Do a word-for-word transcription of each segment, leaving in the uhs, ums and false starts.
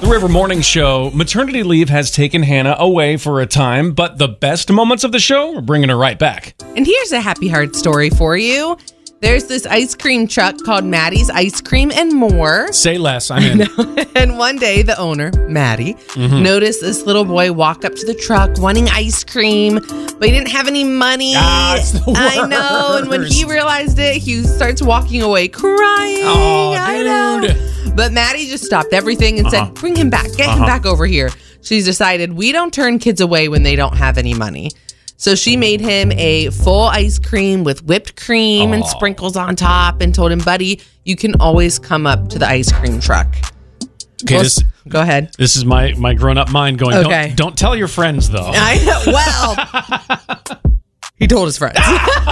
The River Morning Show. Maternity leave has taken Hannah away for a time, but the best moments of the show are bringing her right back. And here's a happy heart story for you. There's this ice cream truck called Maddie's Ice Cream and More. Say less, I'm in. And one day, the owner, Maddie, mm-hmm. noticed this little boy walk up to the truck wanting ice cream, but he didn't have any money. Ah, it's the worst. I know. And when he realized it, he starts walking away crying. Oh, I dude. know. But Maddie just stopped everything and uh-huh. said, bring him back. Get uh-huh. him back over here. She's decided we don't turn kids away when they don't have any money. So she made him a full ice cream with whipped cream Aww. and sprinkles on top and told him, buddy, you can always come up to the ice cream truck. Okay, well, this, go ahead. This is my, my grown-up mind going, okay. don't, don't tell your friends, though. I Well, he told his friends.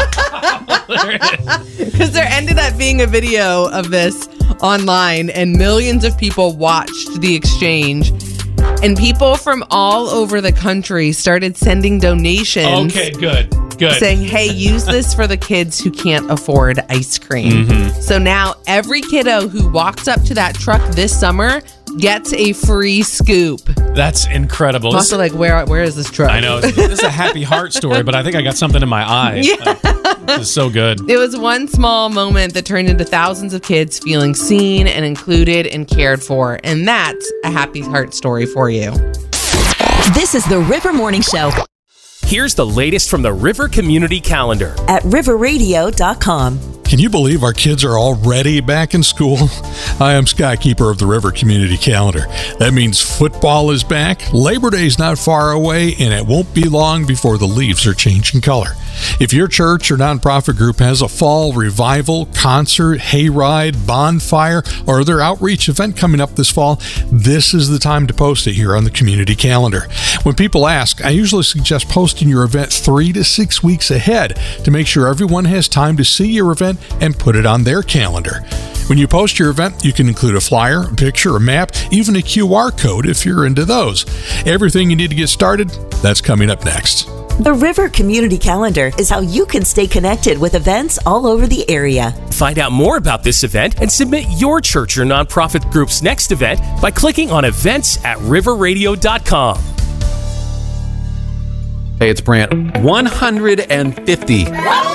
Because there ended up being a video of this online, and millions of people watched the exchange. And people from all over the country started sending donations. Okay, good, good. Saying, hey, use this for the kids who can't afford ice cream. Mm-hmm. So now every kiddo who walks up to that truck this summer gets a free scoop. That's incredible. I'm also like, where where is this truck? I know. This is a happy heart story, but I think I got something in my eye. Yeah. Like, this is so good. It was one small moment that turned into thousands of kids feeling seen and included and cared for. And that's a happy heart story for you. This is the River Morning Show. Here's the latest from the River Community Calendar at river radio dot com. Can you believe our kids are already back in school? I am Sky Keeper of the River Community Calendar. That means football is back, Labor Day is not far away, and it won't be long before the leaves are changing color. If your church or nonprofit group has a fall revival, concert, hayride, bonfire, or other outreach event coming up this fall, this is the time to post it here on the community calendar. When people ask, I usually suggest posting your event three to six weeks ahead to make sure everyone has time to see your event and put it on their calendar. When you post your event, you can include a flyer, a picture, a map, even a Q R code if you're into those. Everything you need to get started, that's coming up next. The River Community Calendar is how you can stay connected with events all over the area. Find out more about this event and submit your church or nonprofit group's next event by clicking on events at river radio dot com. Hey, it's Brant. one hundred fifty.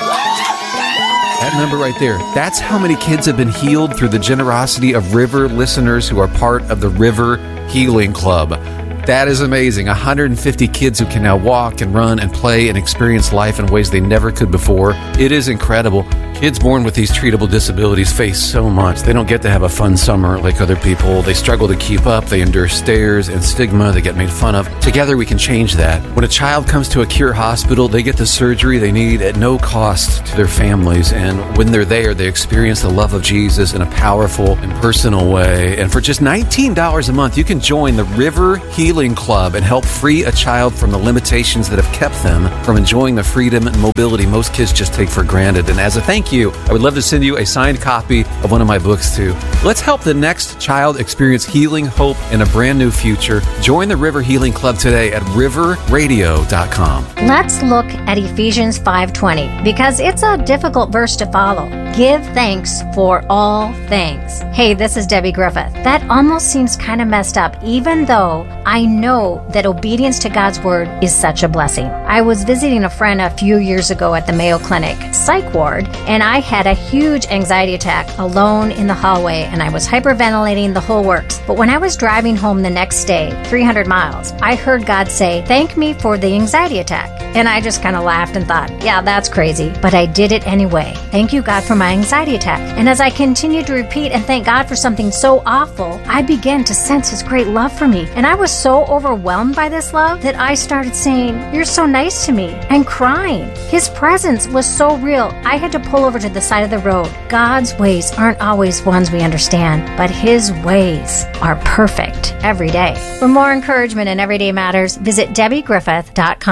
That number right there, that's how many kids have been healed through the generosity of River listeners who are part of the River Healing Club. That is amazing. one hundred fifty kids who can now walk and run and play and experience life in ways they never could before. It is incredible. Kids born with these treatable disabilities face so much. They don't get to have a fun summer like other people. They struggle to keep up. They endure stares and stigma. They get made fun of. Together we can change that. When a child comes to a Cure hospital, they get the surgery they need at no cost to their families. And when they're there, they experience the love of Jesus in a powerful and personal way. And for just nineteen dollars a month, you can join the River Healing Club and help free a child from the limitations that have kept them from enjoying the freedom and mobility most kids just take for granted. And as a thank you, I would love to send you a signed copy of one of my books too. Let's help the next child experience healing, hope, and a brand new future. Join the River Healing Club today at river radio dot com. Let's look at Ephesians five twenty because it's a difficult verse to follow. Give thanks for all things. Hey, this is Debbie Griffith. That almost seems kind of messed up, even though I know that obedience to God's word is such a blessing. I was visiting a friend a few years ago at the Mayo Clinic psych ward, and I had a huge anxiety attack alone in the hallway, and I was hyperventilating the whole works. But when I was driving home the next day, three hundred miles, I heard God say, "Thank me for the anxiety attack." And I just kind of laughed and thought, yeah, that's crazy. But I did it anyway. Thank you, God, for my anxiety attack. And as I continued to repeat and thank God for something so awful, I began to sense His great love for me. And I was so overwhelmed by this love that I started saying, "You're so nice to me," and crying. His presence was so real, I had to pull over to the side of the road. God's ways aren't always ones we understand, but His ways are perfect every day. For more encouragement in Everyday Matters, visit debbie griffith dot com.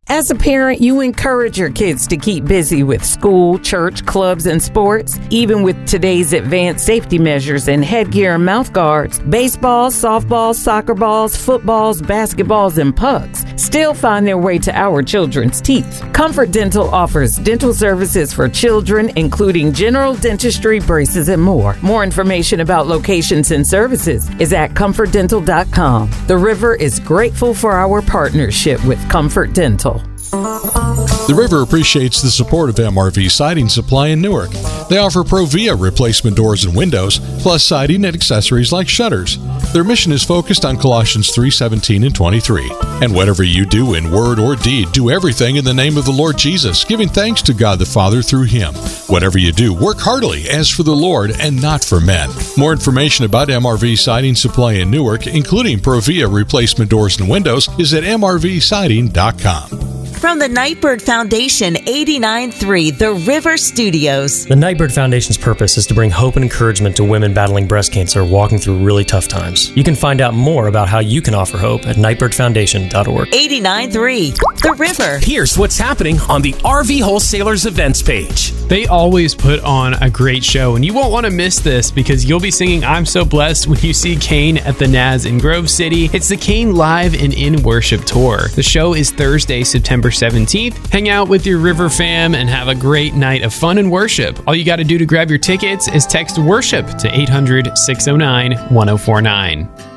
As a parent, you encourage your kids to keep busy with school, church, clubs, and sports. Even with today's advanced safety measures and headgear and mouth guards, baseballs, softballs, soccer balls, footballs, basketballs, and pucks still find their way to our children's teeth. Comfort Dental offers dental services for children, including general dentistry, braces, and more. More information about locations and services is at comfort dental dot com. The River is grateful for our partnership with Comfort Dental. The River appreciates the support of M R V Siding Supply in Newark. They offer Provia replacement doors and windows, plus siding and accessories like shutters. Their mission is focused on Colossians three seventeen and twenty-three. And whatever you do in word or deed, do everything in the name of the Lord Jesus, giving thanks to God the Father through Him. Whatever you do, work heartily as for the Lord and not for men. More information about M R V Siding Supply in Newark, including Provia replacement doors and windows, is at m r v siding dot com. From the Nightbird Foundation, eighty-nine point three The River Studios. The Nightbird Foundation's purpose is to bring hope and encouragement to women battling breast cancer walking through really tough times. You can find out more about how you can offer hope at nightbird foundation dot org. eighty-nine point three The River. Here's what's happening on the R V Wholesalers events page. They always put on a great show, and you won't want to miss this because you'll be singing I'm So Blessed when you see Kane at the Naz in Grove City. It's the Kane Live and In Worship Tour. The show is Thursday, September seventeenth. Hang out with your River fam and have a great night of fun and worship. All you got to do to grab your tickets is text WORSHIP to eight hundred, six oh nine, one oh four nine.